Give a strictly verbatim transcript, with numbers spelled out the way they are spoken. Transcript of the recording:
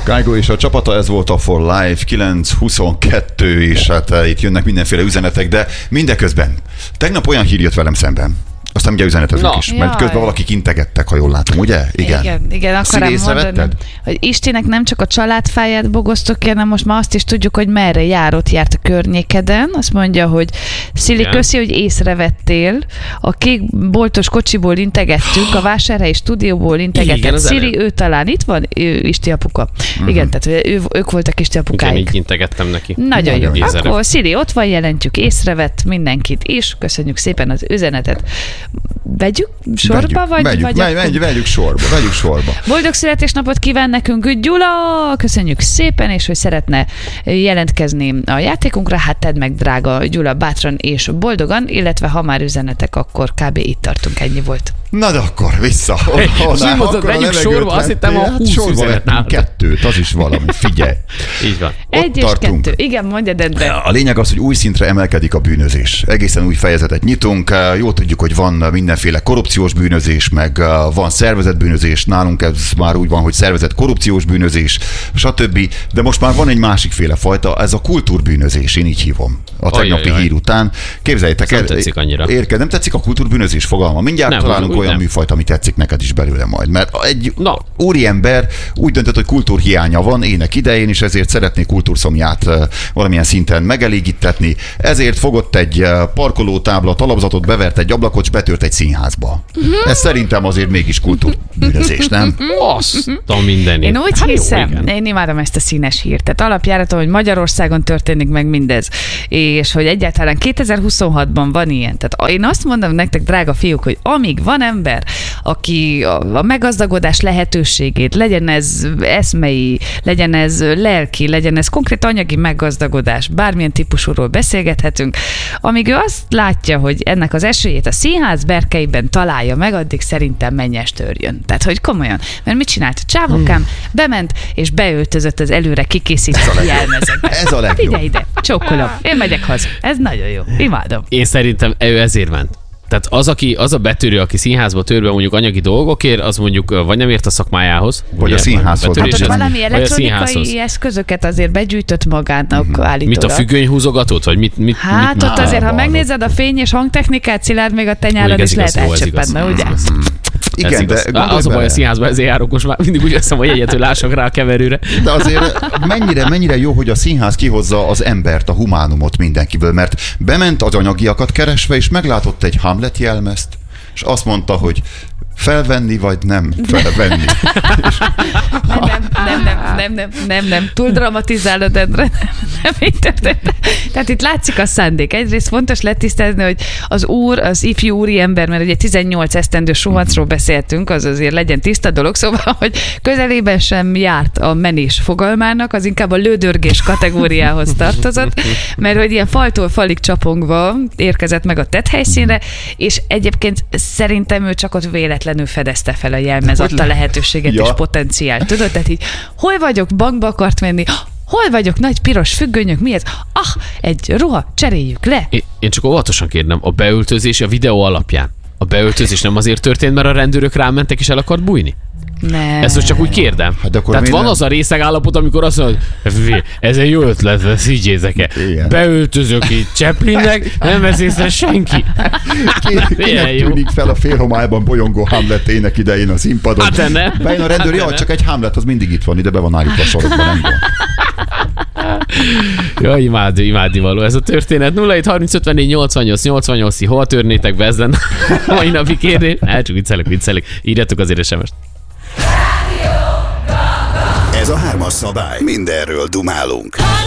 Gájgó és a csapata, ez volt a For Life kilenc huszonkettő, és hát itt jönnek mindenféle üzenetek, de mindeközben tegnap olyan hír jött velem szemben. Aztán ugye üzenetezünk no. is, mert Jaj. közben valakik integettek, ha jól látom, ugye? Igen, igen, igen akarom mondani, hogy Istinek nem csak a családfáját bogosztok, hanem most már azt is tudjuk, hogy merre jár, ott járt a környékeden. Azt mondja, hogy Szili, igen. köszi, hogy észrevettél. A kék boltos kocsiból integettünk, a vásárhelyi stúdióból integetett Szili, ő talán itt van, ő Isti apuka. Uh-huh. Igen, tehát ő, ők voltak Isti apukáik. Igen, így integettem neki. Nagyon jó. Észre. Akkor Szili ott van, jelentjük, észrevett mindenkit is. Köszönjük szépen az üzenetet. Vegyük sorba, vegyük, vagy? Vegyük, vagy megy, megy, vegyük sorba, vegyük sorba. Boldog születésnapot kíván nekünk Gyula, köszönjük szépen, és hogy szeretne jelentkezni a játékunkra, hát tedd meg, drága Gyula, bátran és boldogan, illetve ha már üzenetek, akkor kb. Itt tartunk, ennyi volt. Na de akkor vissza. Zsímozott, vegyük sorba, azt hittem a húsz hát üzenet nálad. Kettőt, az is valami, figyelj. Így van. Egy és kettő, igen, mondja, de. A lényeg az, hogy új szintre emelkedik a bűnözés. Egészen új fejezetet nyitunk, jól tudjuk, hogy van mindenféle korrupciós bűnözés, meg van szervezett bűnözés, nálunk ez már úgy van, hogy szervezett korrupciós bűnözés, stb. De most már van egy másikféle fajta, ez a kultúrbűnözés, én így hívom. A tegnapi hír után. Képzeljétek el, nem tetszik annyira. Érke, nem tetszik a kultúrbűnözés fogalma. Mindjárt nem, találunk olyan nem. műfajt, ami tetszik neked is belőle majd. Mert egy no. úriember úgy döntött, hogy kultúrhiánya van ének idején, és ezért szeretné kultúrszomját valamilyen szinten megelégítetni. Ezért fogott egy parkolótábla talapzatot, bevert egy ablakot, és betört egy színházba. Uh-huh. Ez szerintem azért mégis kultúrbűnözés, nem? Azt a mindenit. Én úgy hát hiszem, jó, én imádom ezt a színes hírt. Tehát alapjáraton, hogy Magyarországon történik meg mindez, és hogy egyáltalán kétezer-huszonhatban van ilyen. Tehát én azt mondom nektek, drága fiúk, hogy amíg van ember, aki a, a meggazdagodás lehetőségét, legyen ez eszmei, legyen ez lelki, legyen ez konkrét anyagi meggazdagodás, bármilyen típusúról beszélgethetünk, amíg ő azt látja, hogy ennek az esélyét a színház berkeiben találja meg, addig szerintem mennyes törjön. Tehát, hogy komolyan. Mert mit csinált a csávokám? Hmm. Bement, és beöltözött az előre kikészített jelmezekbe. Ez a legjobb. Figyelj ide, csókolom. Én megyek haza. Ez nagyon jó. Imádom. Én szerintem ő ezért ment. Tehát az, aki, az a betörő, aki színházba törve mondjuk anyagi dolgokért, az mondjuk vagy nem ért a szakmájához. Vagy a színházhoz. Hát, hogy valami elektronikai eszközöket azért begyűjtött magának uh-huh. állítólag. Mit a függönyhúzogatót? Vagy mit, mit, hát mit, ott azért, ha megnézed a fény és hangtechnikát, Szilárd, még a tenyálad is lehet elcsöpedni, ugye? Igen, de az a baj a színházban, ezért járok most már mindig úgy veszem, hogy egyetől lássak rá a keverőre. De azért mennyire, mennyire jó, hogy a színház kihozza az embert, a humánumot mindenkiből, mert bement az anyagiakat keresve, és meglátott egy Hamlet jelmezt, és azt mondta, hogy felvenni, vagy nem felvenni. nem, nem, nem, nem, nem, nem, nem, túl dramatizálod, Endre, nem, nem így történt. Tehát itt látszik a szándék. Egyrészt fontos letisztázni, hogy az úr, az ifjú úri ember, mert ugye tizennyolc esztendő suhancról beszéltünk, az azért legyen tiszta dolog, szóval, hogy közelében sem járt a menés fogalmának, az inkább a lődörgés kategóriához tartozott, mert hogy ilyen faltól falig csapongva érkezett meg a tetthelyszínre, és egyébként szerintem ő csak ott véletlenül fedezte fel a jelmez, adta lehetőséget ja. és potenciált. Tudod, tehát így, hol vagyok, bankba akart menni, hol vagyok, nagy piros függönyök, mi ez? Ah, egy ruha, cseréljük le. Én, én csak óvatosan kérdem, a beöltözés a videó alapján. A beöltözés nem azért történt, mert a rendőrök rámentek és el akart bújni? Nem. Ezt most csak úgy kérdem. Hát Tehát van nem? az a részegállapot, amikor azt mondod, ez egy jó ötlet lesz, higgyétek el. Beöltözök itt Chaplinnek, nem vesz észre senki. Kinek tűnik fel a félhomályban bolyongó Hamlet ének idején a színpadon? Hát nem. Bejön a rendőr, hát, csak egy Hamlet, az mindig itt van, ide be van állítva a sorokban, nem van. Ja, imád, imádni való ez a történet. nulla hét harminc ötvennégy nyolcvannyolc nyolcvannyolc, hol törnétek be ezen a mai napi kérdés? El csak viccelek, viccelek. Írjatok azért es em est. Ez a hármas szabály. Mindenről dumálunk.